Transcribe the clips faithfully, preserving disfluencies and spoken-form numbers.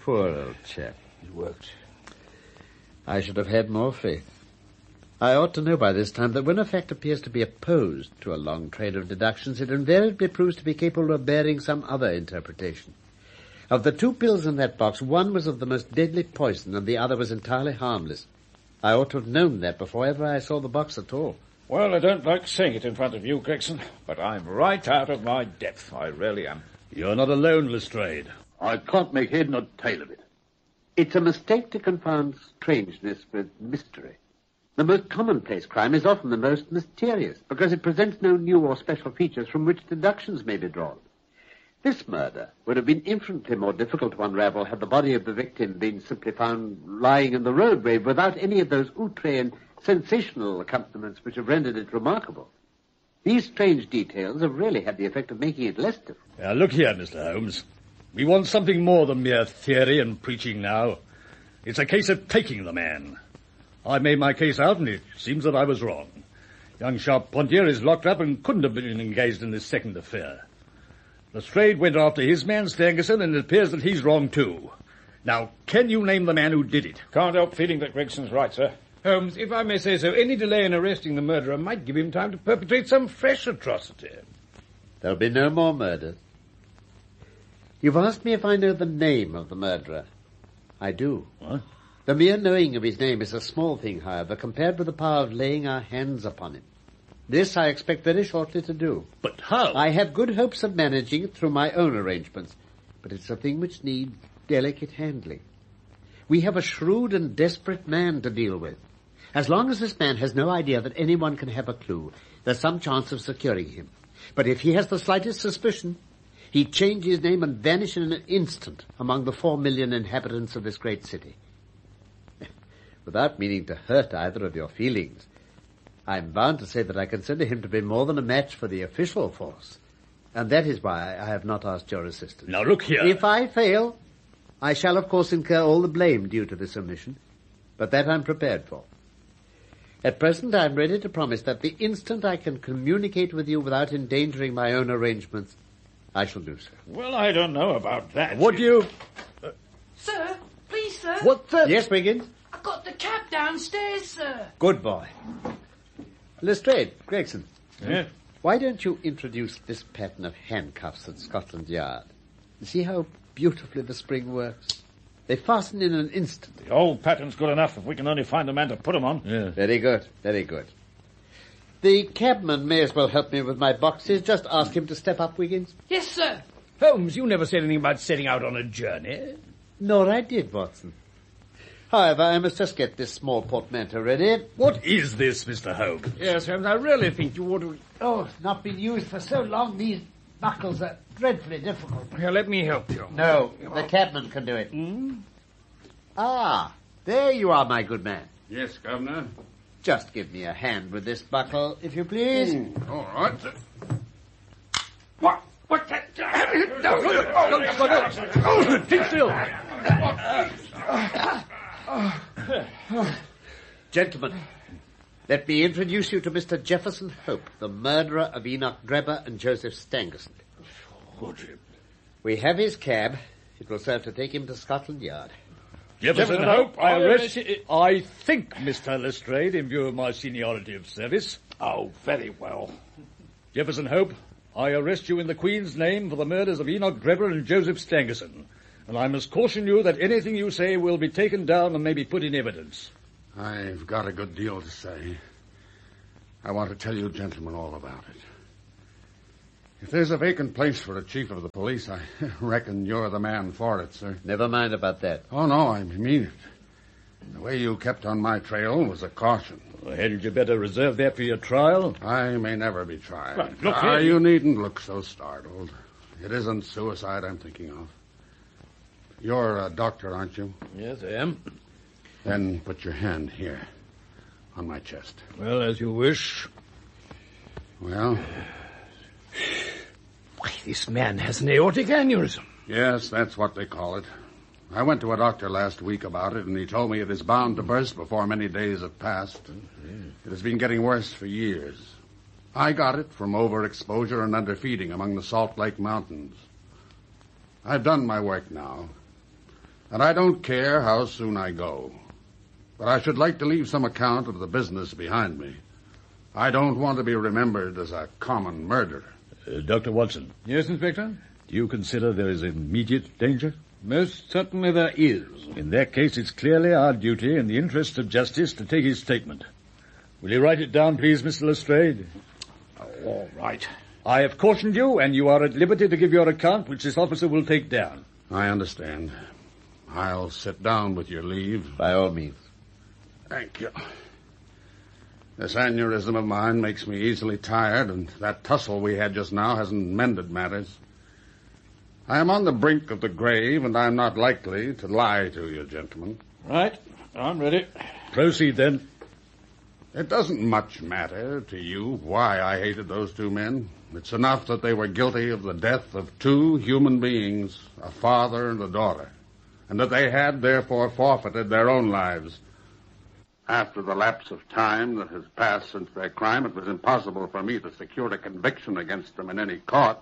Poor old chap. It worked. I should have had more faith. I ought to know by this time that when a fact appears to be opposed to a long train of deductions, it invariably proves to be capable of bearing some other interpretation. Of the two pills in that box, one was of the most deadly poison and the other was entirely harmless. I ought to have known that before ever I saw the box at all. Well, I don't like saying it in front of you, Gregson, but I'm right out of my depth. I really am. You're not alone, Lestrade. I can't make head nor tail of it. It's a mistake to confound strangeness with mystery. The most commonplace crime is often the most mysterious, because it presents no new or special features from which deductions may be drawn. This murder would have been infinitely more difficult to unravel had the body of the victim been simply found lying in the roadway without any of those outre and sensational accompaniments which have rendered it remarkable. These strange details have really had the effect of making it less difficult. Now, look here, Mister Holmes. We want something more than mere theory and preaching now. It's a case of taking the man. I made my case out, and it seems that I was wrong. Young Charpentier is locked up and couldn't have been engaged in this second affair. Lestrade went after his man, Stangerson, and it appears that he's wrong, too. Now, can you name the man who did it? Can't help feeling that Gregson's right, sir. Holmes, if I may say so, any delay in arresting the murderer might give him time to perpetrate some fresh atrocity. There'll be no more murders. You've asked me if I know the name of the murderer. I do. What? The mere knowing of his name is a small thing, however, compared with the power of laying our hands upon him. This I expect very shortly to do. But how? I have good hopes of managing it through my own arrangements, but it's a thing which needs delicate handling. We have a shrewd and desperate man to deal with. As long as this man has no idea that anyone can have a clue, there's some chance of securing him. But if he has the slightest suspicion, he'd change his name and vanish in an instant among the four million inhabitants of this great city. Without meaning to hurt either of your feelings, I'm bound to say that I consider him to be more than a match for the official force, and that is why I have not asked your assistance. Now, look here. If I fail, I shall, of course, incur all the blame due to this omission, but that I'm prepared for. At present, I'm ready to promise that the instant I can communicate with you without endangering my own arrangements, I shall do so. Well, I don't know about that. What do you... Uh, sir, please, sir. What the... Yes, Wiggins? I've got the cab downstairs, sir. Good boy. Lestrade, Gregson. Yeah? Why don't you introduce this pattern of handcuffs at Scotland Yard? See how beautifully the spring works? They fasten in an instant. The old pattern's good enough if we can only find a man to put them on. Yeah. Very good, very good. The cabman may as well help me with my boxes. Just ask him to step up, Wiggins. Yes, sir. Holmes, you never said anything about setting out on a journey. Nor I did, Watson. However, I must just get this small portmanteau ready. What is this, Mister Holmes? Yes, Holmes, I really think you ought to... Oh, it's not been used for so long, these buckles are dreadfully difficult. Here, let me help you. No, the cabman can do it. Hmm? Ah, there you are, my good man. Yes, Governor. Just give me a hand with this buckle, if you please. Mm, all right. What? What's that? Oh, keep still. Gentlemen, let me introduce you to Mister Jefferson Hope, the murderer of Enoch Drebber and Joseph Stangerson. We have his cab. It will serve to take him to Scotland Yard. Jefferson Hope, I arrest... I think, Mister Lestrade, in view of my seniority of service. Oh, very well. Jefferson Hope, I arrest you in the Queen's name for the murders of Enoch Drebber and Joseph Stangerson. And I must caution you that anything you say will be taken down and may be put in evidence. I've got a good deal to say. I want to tell you gentlemen all about it. If there's a vacant place for a chief of the police, I reckon you're the man for it, sir. Never mind about that. Oh, no, I mean it. The way you kept on my trail was a caution. Well, hadn't you better reserve that for your trial? I may never be tried. Right, look ah, here. You needn't look so startled. It isn't suicide I'm thinking of. You're a doctor, aren't you? Yes, I am. Then put your hand here, on my chest. Well, as you wish. Well? Why, this man has an aortic aneurysm. Yes, that's what they call it. I went to a doctor last week about it, and he told me it is bound to burst before many days have passed. Mm-hmm. It has been getting worse for years. I got it from overexposure and underfeeding among the Salt Lake Mountains. I've done my work now. And I don't care how soon I go. But I should like to leave some account of the business behind me. I don't want to be remembered as a common murderer. Uh, Doctor Watson. Yes, Inspector? Do you consider there is immediate danger? Most certainly there is. In that case, it's clearly our duty, in the interest of justice, to take his statement. Will you write it down, please, Mister Lestrade? Oh, all right. I have cautioned you, and you are at liberty to give your account, which this officer will take down. I understand. I'll sit down with your leave. By all means. Thank you. This aneurysm of mine makes me easily tired, and that tussle we had just now hasn't mended matters. I am on the brink of the grave, and I'm not likely to lie to you, gentlemen. Right. I'm ready. Proceed, then. It doesn't much matter to you why I hated those two men. It's enough that they were guilty of the death of two human beings, a father and a daughter, and that they had therefore forfeited their own lives. After the lapse of time that has passed since their crime, it was impossible for me to secure a conviction against them in any court.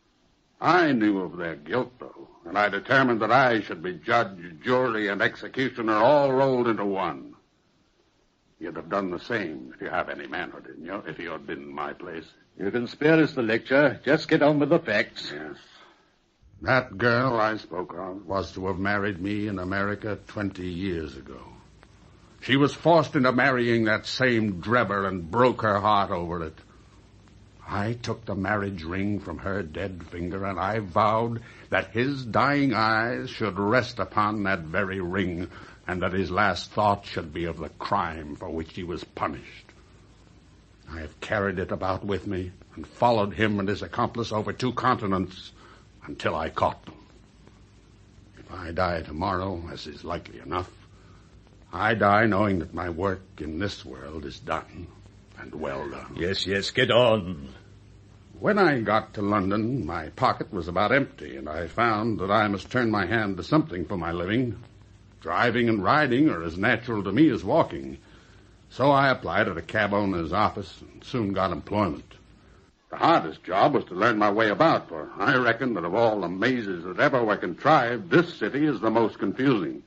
I knew of their guilt, though, and I determined that I should be judge, jury, and executioner all rolled into one. You'd have done the same if you have any manhood in you, if you had been in my place. You can spare us the lecture. Just get on with the facts. Yes. That girl I spoke of was to have married me in America twenty years ago. She was forced into marrying that same Drebber and broke her heart over it. I took the marriage ring from her dead finger, and I vowed that his dying eyes should rest upon that very ring, and that his last thought should be of the crime for which he was punished. I have carried it about with me and followed him and his accomplice over two continents until I caught them. If I die tomorrow, as is likely enough, I die knowing that my work in this world is done, and well done. Yes, yes, get on. When I got to London, my pocket was about empty, and I found that I must turn my hand to something for my living. Driving and riding are as natural to me as walking. So I applied at a cab owner's office and soon got employment. The hardest job was to learn my way about, for I reckon that of all the mazes that ever were contrived, this city is the most confusing.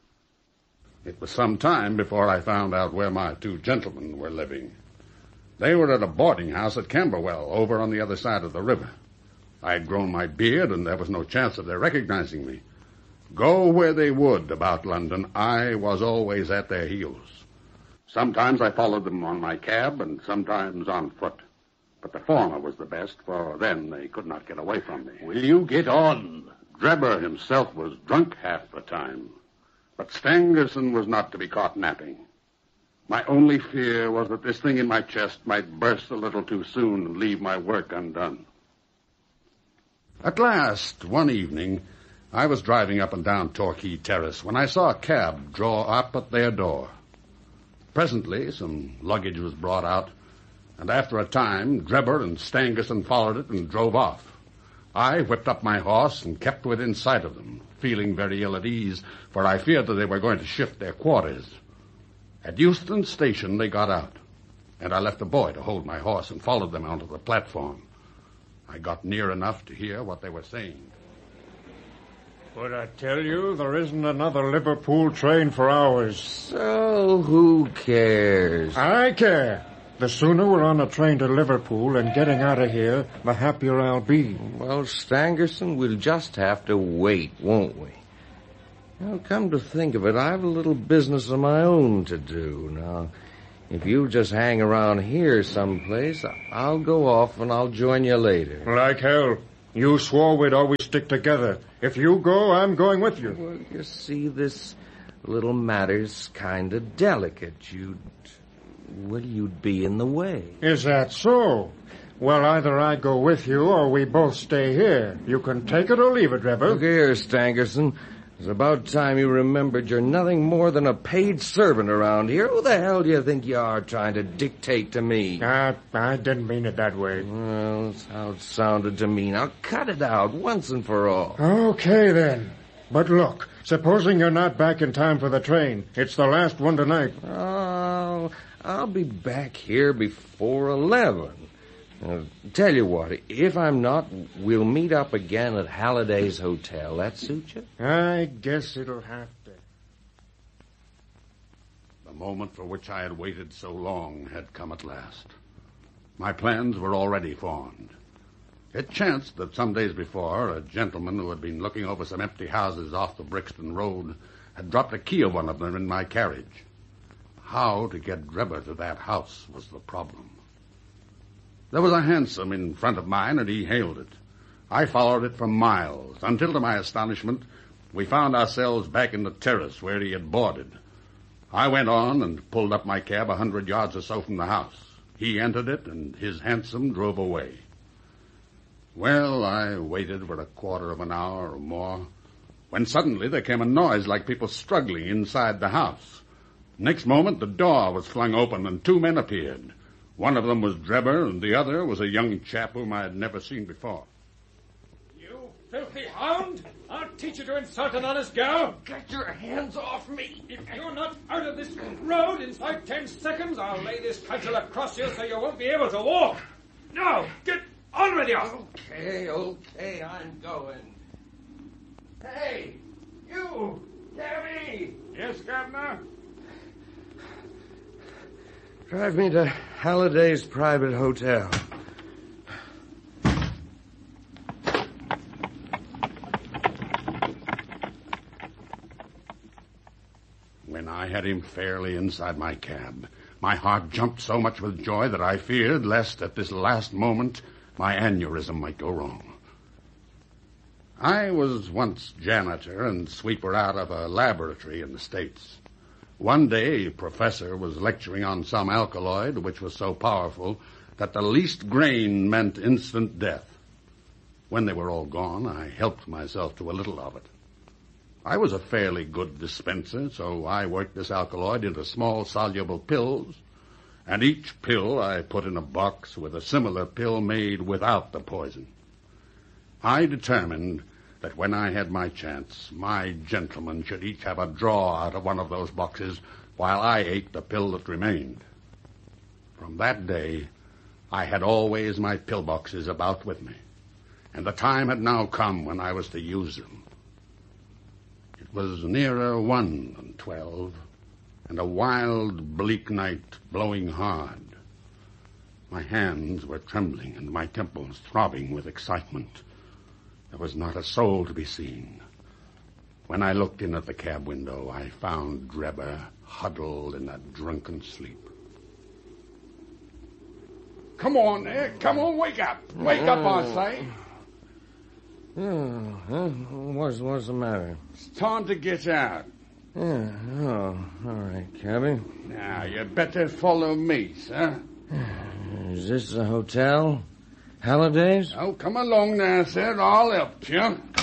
It was some time before I found out where my two gentlemen were living. They were at a boarding house at Camberwell, over on the other side of the river. I had grown my beard, and there was no chance of their recognizing me. Go where they would about London, I was always at their heels. Sometimes I followed them on my cab, and sometimes on foot. But the former was the best, for then they could not get away from me. Will you get on? Drebber himself was drunk half the time, but Stangerson was not to be caught napping. My only fear was that this thing in my chest might burst a little too soon and leave my work undone. At last, one evening, I was driving up and down Torquay Terrace when I saw a cab draw up at their door. Presently, some luggage was brought out, and after a time, Drebber and Stangerson followed it and drove off. I whipped up my horse and kept within sight of them, feeling very ill at ease, for I feared that they were going to shift their quarters. At Euston Station, they got out, and I left a boy to hold my horse and followed them onto the platform. I got near enough to hear what they were saying. But I tell you, there isn't another Liverpool train for hours. So who cares? I care. The sooner we're on a train to Liverpool and getting out of here, the happier I'll be. Well, Stangerson, we'll just have to wait, won't we? Now, come to think of it, I have a little business of my own to do. Now, if you just hang around here someplace, I'll go off and I'll join you later. Like hell. You swore we'd always stick together. If you go, I'm going with you. Well, you see, this little matter's kind of delicate. You'd... Well, you'd be in the way. Is that so? Well, either I go with you or we both stay here. You can take it or leave it, Drebber. Look here, Stangerson. It's about time you remembered you're nothing more than a paid servant around here. Who the hell do you think you are trying to dictate to me? I, I didn't mean it that way. Well, that's how it sounded to me. Now, cut it out once and for all. Okay, then. But look, supposing you're not back in time for the train. It's the last one tonight. Oh, I'll be back here before eleven. Uh, tell you what, if I'm not, we'll meet up again at Halliday's Hotel. That suit you? I guess it'll have to. The moment for which I had waited so long had come at last. My plans were already formed. It chanced that some days before, a gentleman who had been looking over some empty houses off the Brixton Road had dropped a key of one of them in my carriage. How to get Drebber to that house was the problem. There was a hansom in front of mine, and he hailed it. I followed it for miles, until to my astonishment, we found ourselves back in the terrace where he had boarded. I went on and pulled up my cab a hundred yards or so from the house. He entered it, and his hansom drove away. Well, I waited for a quarter of an hour or more, when suddenly there came a noise like people struggling inside the house. Next moment, the door was flung open, and two men appeared. One of them was Drebber, and the other was a young chap whom I had never seen before. You filthy hound! I'll teach you to insult an honest girl! Get your hands off me! If you're not out of this road inside ten seconds, I'll lay this cudgel across you so you won't be able to walk. Now, get on with you! Okay, okay, I'm going. Hey, you! Cabby! Yes, Governor? Drive me to Halliday's private hotel. When I had him fairly inside my cab, my heart jumped so much with joy that I feared lest at this last moment my aneurysm might go wrong. I was once janitor and sweeper out of a laboratory in the States. One day, a professor was lecturing on some alkaloid which was so powerful that the least grain meant instant death. When they were all gone, I helped myself to a little of it. I was a fairly good dispenser, so I worked this alkaloid into small soluble pills, and each pill I put in a box with a similar pill made without the poison. I determined that when I had my chance, my gentlemen should each have a draw out of one of those boxes while I ate the pill that remained. From that day, I had always my pill boxes about with me, and the time had now come when I was to use them. It was nearer one than twelve, and a wild, bleak night blowing hard. My hands were trembling and my temples throbbing with excitement. There was not a soul to be seen. When I looked in at the cab window, I found Drebber huddled in a drunken sleep. Come on, there. Come on, wake up. Wake up, I say. Oh, huh? What's, what's the matter? It's time to get out. Yeah, oh, all right, cabby. Now, you better follow me, sir. Is this the hotel? Halliday's? Oh, come along now, sir. I'll help you.